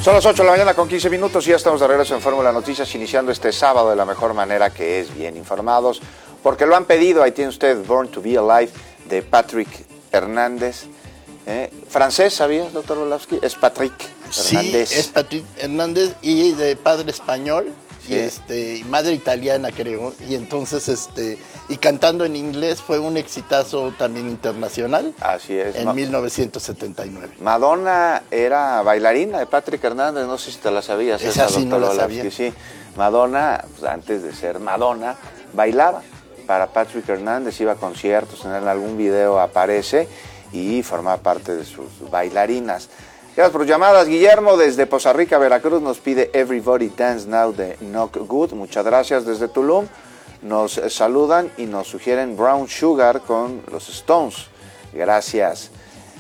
Son las 8 de la mañana con 15 minutos y ya estamos de regreso en Fórmula Noticias, iniciando este sábado de la mejor manera, que es bien informados, porque lo han pedido. Ahí tiene usted Born to be Alive de Patrick Hernández. ¿Francés, sabías, doctor Orlovsky? Es Patrick Hernández. Sí, es Patrick Hernández y de padre español. Sí. Y madre italiana, creo, y entonces y cantando en inglés fue un exitazo también internacional. Así es. En 1979. Madonna era bailarina de Patrick Hernández, no sé si te la sabías. Esa sí no la sabía. Sí, Madonna, pues, antes de ser Madonna, bailaba para Patrick Hernández, iba a conciertos, en algún video aparece y formaba parte de sus bailarinas. Gracias por llamadas. Guillermo desde Poza Rica, Veracruz, nos pide Everybody Dance Now de Knock Good. Muchas gracias. Desde Tulum nos saludan y nos sugieren Brown Sugar con los Stones. Gracias.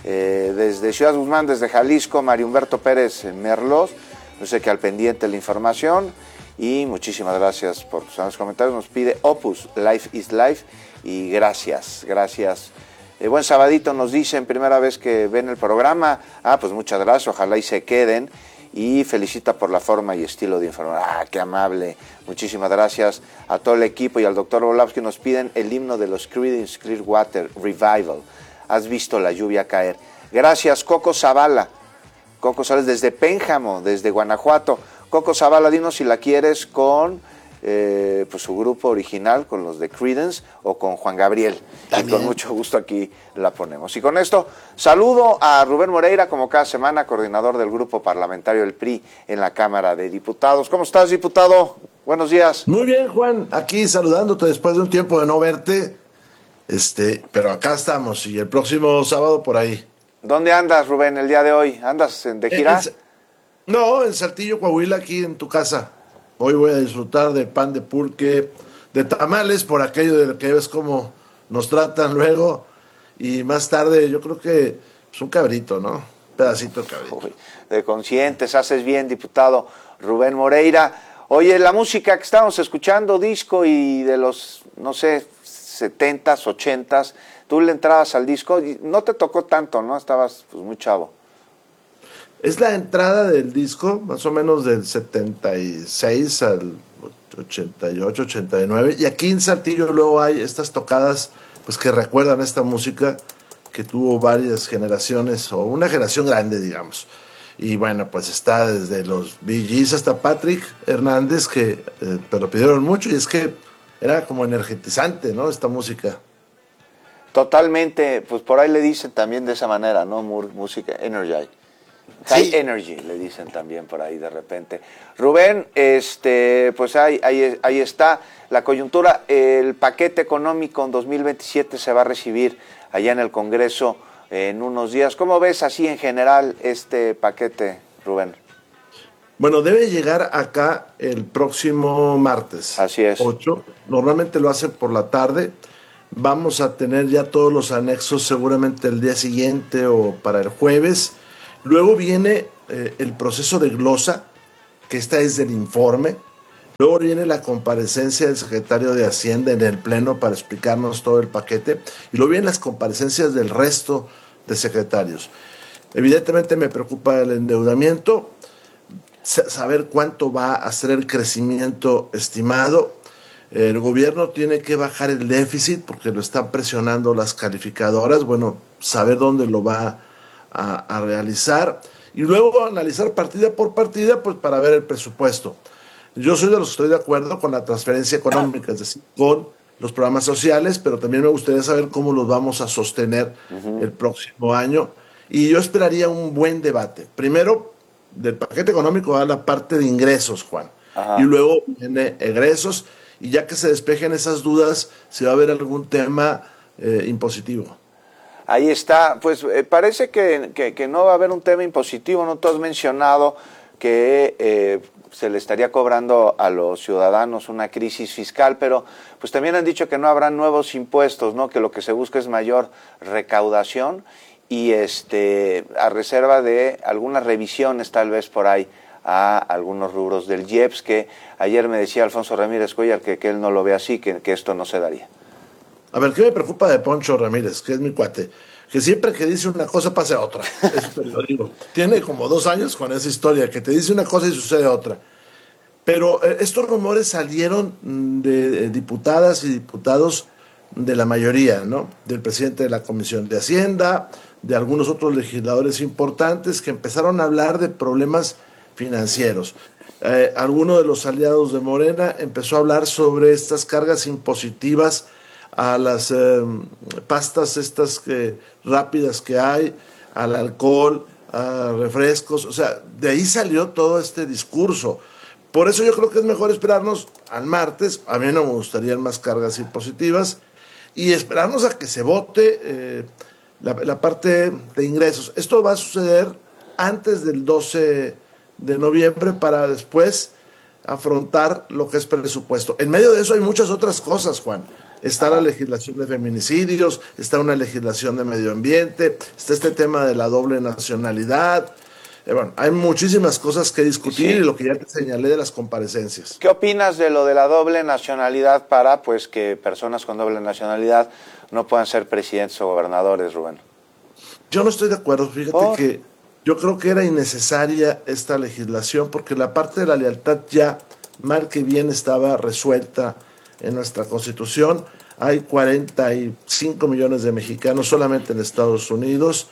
Desde Ciudad Guzmán, desde Jalisco, Mario Humberto Pérez Merlos, no sé qué, al pendiente de la información. Y muchísimas gracias por tus comentarios. Nos pide Opus, Life is Life. Y gracias. Buen sabadito, nos dicen, primera vez que ven el programa. Pues muchas gracias, ojalá y se queden. Y felicita por la forma y estilo de informar. Qué amable. Muchísimas gracias a todo el equipo y al doctor Orlovsky. Nos piden el himno de los Creedence Clearwater Revival. ¿Has visto la lluvia caer? Gracias, Coco Zavala. Coco Zavala desde Pénjamo, desde Guanajuato. Coco Zavala, dinos si la quieres con pues su grupo original, con los de Creedence, o con Juan Gabriel. Y con mucho gusto aquí la ponemos. Y con esto saludo a Rubén Moreira, como cada semana, coordinador del grupo parlamentario del PRI en la Cámara de Diputados. ¿Cómo estás, diputado? Buenos días. Muy bien, Juan, aquí saludándote después de un tiempo de no verte, pero acá estamos, y el próximo sábado por ahí. ¿Dónde andas, Rubén, el día de hoy? ¿Andas de gira? No, en Saltillo, Coahuila, aquí en tu casa. Hoy voy a disfrutar de pan de pulque, de tamales, por aquello de que ves cómo nos tratan luego. Y más tarde, yo creo que es un cabrito, ¿no? Un pedacito de cabrito. Uy, de conscientes, haces bien, diputado Rubén Moreira. Oye, la música que estábamos escuchando, disco y de los, no sé, 70s, 80s, tú le entrabas al disco y no te tocó tanto, ¿no? Estabas pues muy chavo. Es la entrada del disco, más o menos del 76 al 88, 89. Y aquí en Saltillo luego hay estas tocadas pues que recuerdan esta música que tuvo varias generaciones, o una generación grande, digamos. Y bueno, pues está desde los Bee Gees hasta Patrick Hernández, que te lo pidieron mucho, y es que era como energetizante, ¿no? Esta música. Totalmente, pues por ahí le dicen también de esa manera, ¿no? Música energy. High Energy, le dicen también por ahí de repente. Rubén, pues ahí está la coyuntura. El paquete económico en 2027 se va a recibir allá en el Congreso en unos días. ¿Cómo ves así en general este paquete, Rubén? Bueno, debe llegar acá el próximo martes. Así es. 8. Normalmente lo hacen por la tarde. Vamos a tener ya todos los anexos seguramente el día siguiente o para el jueves. Luego viene el proceso de glosa, que esta es del informe. Luego viene la comparecencia del secretario de Hacienda en el Pleno para explicarnos todo el paquete. Y luego vienen las comparecencias del resto de secretarios. Evidentemente me preocupa el endeudamiento, saber cuánto va a ser el crecimiento estimado. El gobierno tiene que bajar el déficit porque lo están presionando las calificadoras. Bueno, saber dónde lo va a realizar y luego analizar partida por partida pues para ver el presupuesto. Yo soy de los que estoy de acuerdo con la transferencia económica, es decir, con los programas sociales, pero también me gustaría saber cómo los vamos a sostener el próximo año, y yo esperaría un buen debate. Primero, del paquete económico va la parte de ingresos, Juan, y luego viene egresos, y ya que se despejen esas dudas, si va a haber algún tema impositivo. Ahí está, pues parece que no va a haber un tema impositivo, ¿no? Tú has mencionado que se le estaría cobrando a los ciudadanos una crisis fiscal, pero pues también han dicho que no habrá nuevos impuestos, ¿no? Que lo que se busca es mayor recaudación y a reserva de algunas revisiones tal vez por ahí a algunos rubros del IEPS, que ayer me decía Alfonso Ramírez Cuellar que él no lo ve así, que esto no se daría. A ver, ¿qué me preocupa de Poncho Ramírez, que es mi cuate? que siempre que dice una cosa pasa otra. Eso te lo digo. Tiene como 2 años con esa historia, que te dice una cosa y sucede otra. Pero estos rumores salieron de diputadas y diputados de la mayoría, ¿no? Del presidente de la Comisión de Hacienda, de algunos otros legisladores importantes que empezaron a hablar de problemas financieros. Alguno de los aliados de Morena empezó a hablar sobre estas cargas impositivas a las pastas estas rápidas que hay, al alcohol, a refrescos, o sea, de ahí salió todo este discurso. Por eso yo creo que es mejor esperarnos al martes, a mí no me gustarían más cargas impositivas, y esperarnos a que se vote la parte de ingresos. Esto va a suceder antes del 12 de noviembre para después afrontar lo que es presupuesto. En medio de eso hay muchas otras cosas, Juan. Está la legislación de feminicidios, está una legislación de medio ambiente, está este tema de la doble nacionalidad. Bueno, hay muchísimas cosas que discutir, sí. Y lo que ya te señalé de las comparecencias. ¿Qué opinas de lo de la doble nacionalidad para pues que personas con doble nacionalidad no puedan ser presidentes o gobernadores, Rubén? Yo no estoy de acuerdo, fíjate que yo creo que era innecesaria esta legislación porque la parte de la lealtad ya, mal que bien, estaba resuelta en nuestra Constitución. Hay 45 millones de mexicanos solamente en Estados Unidos.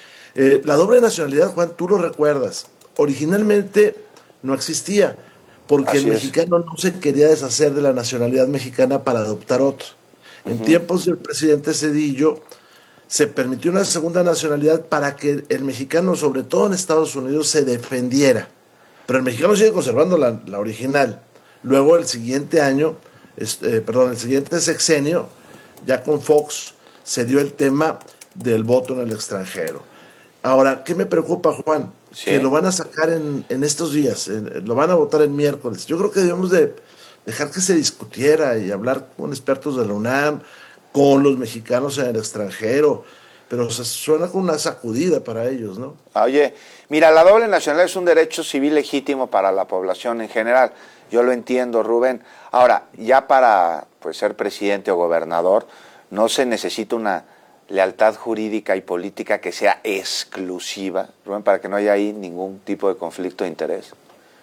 La doble nacionalidad, Juan, tú lo recuerdas, originalmente no existía, porque el mexicano no se quería deshacer de la nacionalidad mexicana para adoptar otra. En tiempos del presidente Zedillo se permitió una segunda nacionalidad para que el mexicano, sobre todo en Estados Unidos, se defendiera. Pero el mexicano sigue conservando la original. Luego el siguiente año, el siguiente sexenio, ya con Fox, se dio el tema del voto en el extranjero. Ahora, ¿qué me preocupa, Juan? Sí. Que lo van a sacar en estos días, lo van a votar el miércoles. Yo creo que debemos de dejar que se discutiera y hablar con expertos de la UNAM, con los mexicanos en el extranjero, pero suena como una sacudida para ellos, ¿no? Oye, mira, la doble nacionalidad es un derecho civil legítimo para la población en general. Yo lo entiendo, Rubén. Ahora, ya para pues ser presidente o gobernador, no se necesita una lealtad jurídica y política que sea exclusiva, Rubén, para que no haya ahí ningún tipo de conflicto de interés.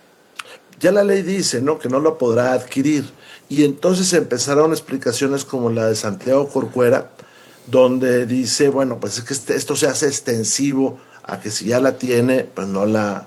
Ya la ley dice, ¿no?, que no lo podrá adquirir. Y entonces empezaron explicaciones como la de Santiago Corcuera, donde dice, bueno, pues es que esto se hace extensivo a que si ya la tiene, pues no la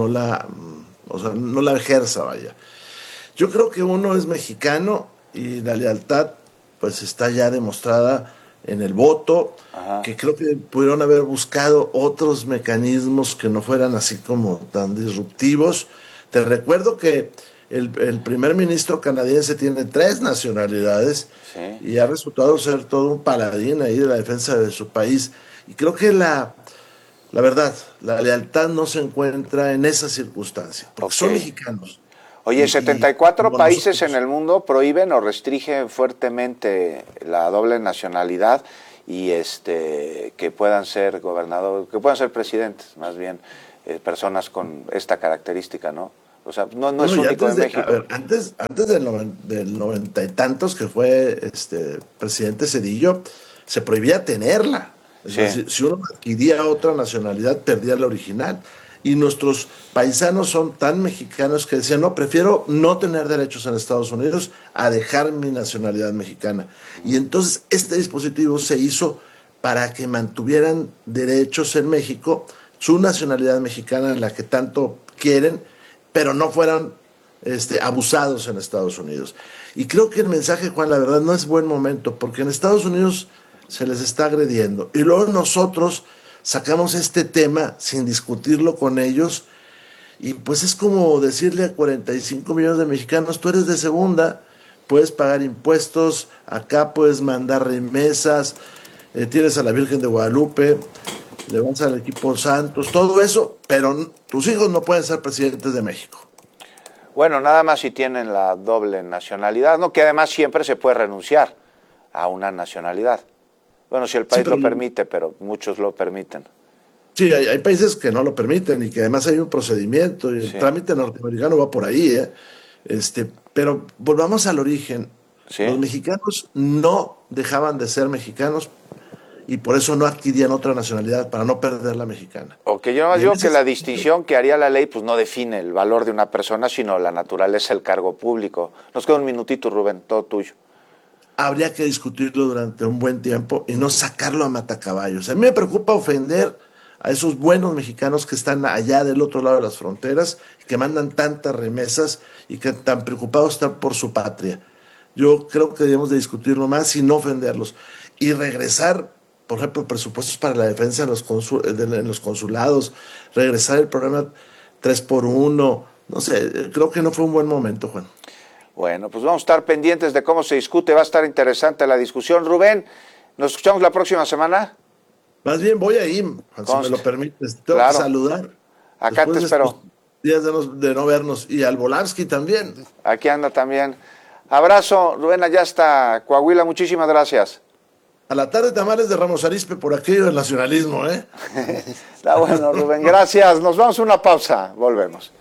ejerza, vaya. Yo creo que uno es mexicano y la lealtad pues está ya demostrada en el voto. Ajá. Que creo que pudieron haber buscado otros mecanismos que no fueran así como tan disruptivos. Te recuerdo que el primer ministro canadiense tiene 3 nacionalidades, sí. Y ha resultado ser todo un paladín ahí de la defensa de su país. Y creo que la verdad, la lealtad no se encuentra en esa circunstancia, porque son mexicanos. Oye, 74 países en el mundo prohíben o restringen fuertemente la doble nacionalidad y que puedan ser gobernadores, que puedan ser presidentes, más bien, personas con esta característica, ¿no? O sea, no es único en México. A ver, antes del 90 y tantos que fue presidente Zedillo, se prohibía tenerla. Es decir, si uno adquiría otra nacionalidad, perdía la original. Y nuestros paisanos son tan mexicanos que decían, no, prefiero no tener derechos en Estados Unidos a dejar mi nacionalidad mexicana. Y entonces este dispositivo se hizo para que mantuvieran derechos en México, su nacionalidad mexicana en la que tanto quieren, pero no fueran abusados en Estados Unidos. Y creo que el mensaje, Juan, la verdad no es buen momento, porque en Estados Unidos se les está agrediendo. Y luego nosotros sacamos este tema sin discutirlo con ellos y pues es como decirle a 45 millones de mexicanos, tú eres de segunda, puedes pagar impuestos, acá puedes mandar remesas, tienes a la Virgen de Guadalupe, le vas al equipo Santos, todo eso, pero tus hijos no pueden ser presidentes de México. Bueno, nada más si tienen la doble nacionalidad, ¿no? Que además siempre se puede renunciar a una nacionalidad. Bueno, si el país lo permite, pero muchos lo permiten. Sí, hay países que no lo permiten y que además hay un procedimiento y el trámite norteamericano va por ahí, pero volvamos al origen. Sí. Los mexicanos no dejaban de ser mexicanos y por eso no adquirían otra nacionalidad, para no perder la mexicana. Ok, yo nomás digo que la distinción que haría la ley pues no define el valor de una persona, sino la naturaleza del cargo público. Nos queda un minutito, Rubén, todo tuyo. Habría que discutirlo durante un buen tiempo y no sacarlo a matacaballos. A mí me preocupa ofender a esos buenos mexicanos que están allá del otro lado de las fronteras, que mandan tantas remesas y que tan preocupados están por su patria. Yo creo que debemos de discutirlo más sin no ofenderlos. Y regresar, por ejemplo, presupuestos para la defensa en los consulados, regresar el programa 3x1, no sé, creo que no fue un buen momento, Juan. Bueno, pues vamos a estar pendientes de cómo se discute, va a estar interesante la discusión. Rubén, ¿nos escuchamos la próxima semana? Más bien voy a ir, Juan, si me lo permites. Tengo que saludar. Acá te espero. Días de no vernos. Y al Volarsky también. Aquí anda también. Abrazo, Rubén, allá está Coahuila, muchísimas gracias. A la tarde tamales de Ramos Arizpe por aquello del nacionalismo, ¿eh? Está bueno, Rubén, gracias. Nos vamos a una pausa, volvemos.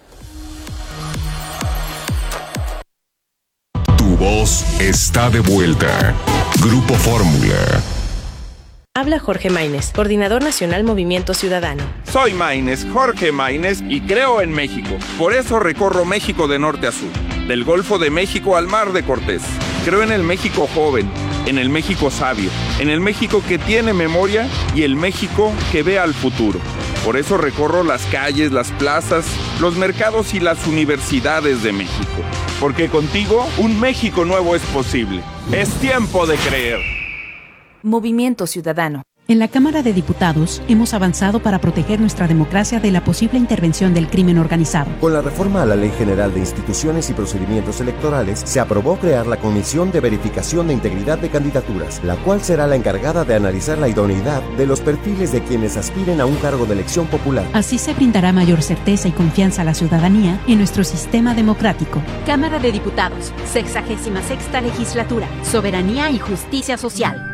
Tu voz está de vuelta. Grupo Fórmula. Habla Jorge Maínez, Coordinador Nacional Movimiento Ciudadano. Soy Maínez, Jorge Maínez, y creo en México. Por eso recorro México de norte a sur, del Golfo de México al Mar de Cortés. Creo en el México joven, en el México sabio, en el México que tiene memoria y el México que ve al futuro. Por eso recorro las calles, las plazas, los mercados y las universidades de México. Porque contigo, un México nuevo es posible. Es tiempo de creer. Movimiento Ciudadano. En la Cámara de Diputados hemos avanzado para proteger nuestra democracia de la posible intervención del crimen organizado. Con la reforma a la Ley General de Instituciones y Procedimientos Electorales, se aprobó crear la Comisión de Verificación de Integridad de Candidaturas, la cual será la encargada de analizar la idoneidad de los perfiles de quienes aspiren a un cargo de elección popular. Así se brindará mayor certeza y confianza a la ciudadanía en nuestro sistema democrático. Cámara de Diputados, 66ª Legislatura, Soberanía y Justicia Social.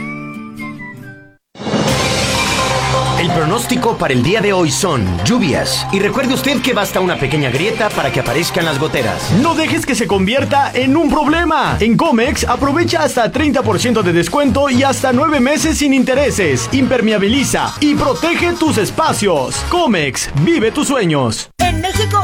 El pronóstico para el día de hoy son lluvias. Y recuerde usted que basta una pequeña grieta para que aparezcan las goteras. No dejes que se convierta en un problema. En Comex, aprovecha hasta 30% de descuento y hasta 9 meses sin intereses. Impermeabiliza y protege tus espacios. Comex, vive tus sueños. En México